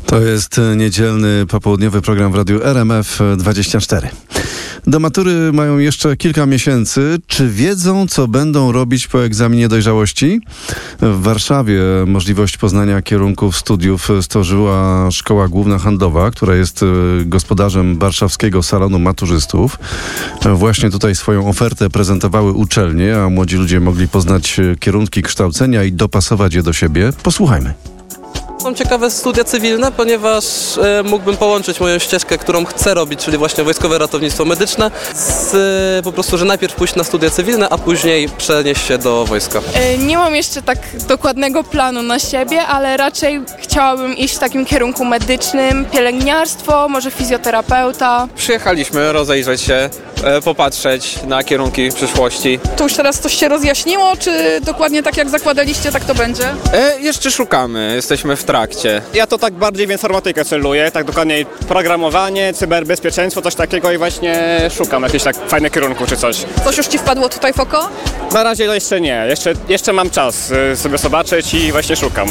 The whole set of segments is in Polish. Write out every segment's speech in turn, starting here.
To jest niedzielny popołudniowy program w radiu RMF24. Do matury mają jeszcze kilka miesięcy. Czy wiedzą, co będą robić po egzaminie dojrzałości? W Warszawie możliwość poznania kierunków studiów stworzyła Szkoła Główna Handlowa, która jest gospodarzem warszawskiego salonu maturzystów. Właśnie tutaj swoją ofertę prezentowały uczelnie, a młodzi ludzie mogli poznać kierunki kształcenia i dopasować je do siebie. Posłuchajmy. Są ciekawe studia cywilne, ponieważ mógłbym połączyć moją ścieżkę, którą chcę robić, czyli właśnie wojskowe ratownictwo medyczne, z po prostu, że najpierw pójść na studia cywilne, a później przenieść się do wojska. Nie mam jeszcze tak dokładnego planu na siebie, ale raczej chciałabym iść w takim kierunku medycznym, pielęgniarstwo, może fizjoterapeuta. Przyjechaliśmy rozejrzeć się, popatrzeć na kierunki przyszłości. To już teraz coś się rozjaśniło, czy dokładnie tak jak zakładaliście, tak to będzie? Jeszcze szukamy, jesteśmy w trakcie. Ja to tak bardziej w informatykę celuję, tak dokładniej programowanie, cyberbezpieczeństwo, coś takiego i właśnie szukam jakichś tak fajnych kierunków czy coś. Coś już ci wpadło tutaj w oko? Na razie jeszcze nie, jeszcze mam czas sobie zobaczyć i właśnie szukam.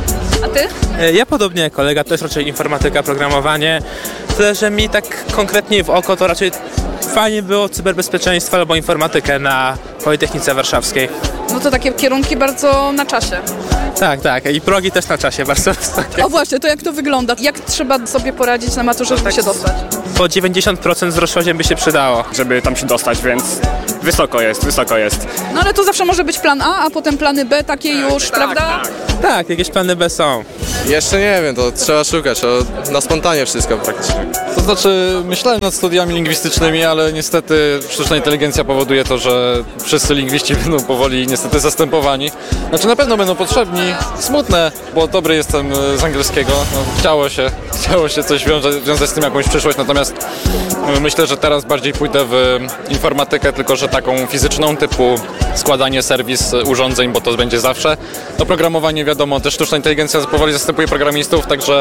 A ty? Ja podobnie jak kolega, to jest raczej informatyka, programowanie. Tyle, że mi tak konkretnie w oko to raczej fajnie było cyberbezpieczeństwo albo informatykę na Politechnice Warszawskiej. No to takie kierunki bardzo na czasie. Tak. I progi też na czasie bardzo. O właśnie, to jak to wygląda? Jak trzeba sobie poradzić na maturze, żeby się dostać? Po 90% z rocznosiem by się przydało. Żeby tam się dostać, więc wysoko jest. No ale to zawsze może być plan A potem plany B takie już, prawda? Tak, jakieś plany B są. Jeszcze nie wiem, to trzeba szukać, na spontanie wszystko praktycznie. To znaczy, myślałem nad studiami lingwistycznymi, ale niestety sztuczna inteligencja powoduje to, że wszyscy lingwiści będą powoli niestety zastępowani. Znaczy na pewno będą potrzebni, smutne, bo dobry jestem z angielskiego, chciało się coś wiązać z tym jakąś przyszłość, natomiast myślę, że teraz bardziej pójdę w informatykę, tylko że taką fizyczną, typu składanie serwis urządzeń, bo to będzie zawsze. Oprogramowanie wiadomo, też sztuczna inteligencja powoli zastępuje programistów, także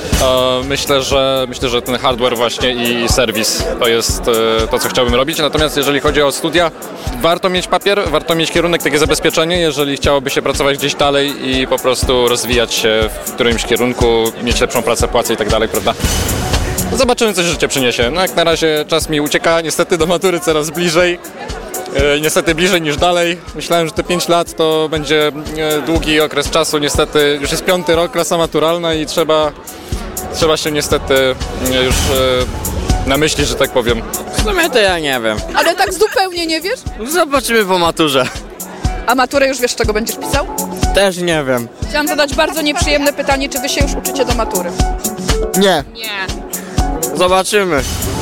myślę, że ten hardware właśnie i serwis to jest to, co chciałbym robić. Natomiast jeżeli chodzi o studia, warto mieć papier, warto mieć kierunek, takie zabezpieczenie, jeżeli chciałoby się pracować gdzieś dalej i po prostu rozwijać się w którymś kierunku, mieć lepszą pracę, płacę i tak dalej, prawda? Zobaczymy, co życie przyniesie. No jak na razie czas mi ucieka, niestety do matury coraz bliżej. Niestety bliżej niż dalej. Myślałem, że te 5 lat to będzie długi okres czasu. Niestety już jest 5. rok, klasa maturalna i trzeba się niestety już namyślić, że tak powiem. W sumie to ja nie wiem. Ale tak zupełnie nie wiesz? Zobaczymy po maturze. A maturę już wiesz, czego będziesz pisał? Też nie wiem. Chciałam zadać bardzo nieprzyjemne pytanie, czy wy się już uczycie do matury? Nie. Zobaczymy.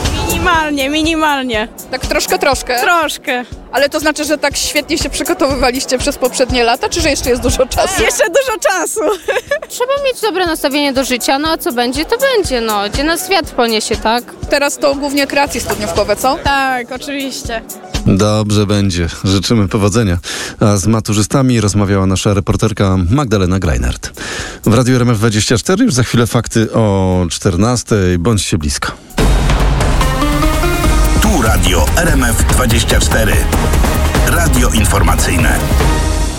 Minimalnie. Tak troszkę? Troszkę. Ale to znaczy, że tak świetnie się przygotowywaliście przez poprzednie lata, czy że jeszcze jest dużo czasu? Jeszcze dużo czasu. Trzeba mieć dobre nastawienie do życia, no a co będzie, to będzie, no. Gdzie nas świat poniesie, tak? Teraz to głównie kreacje studniówkowe, co? Tak, oczywiście. Dobrze będzie. Życzymy powodzenia. A z maturzystami rozmawiała nasza reporterka Magdalena Greinert. W Radiu RMF24 już za chwilę fakty o 14:00. Bądźcie blisko. Tu Radio RMF24. Radio informacyjne.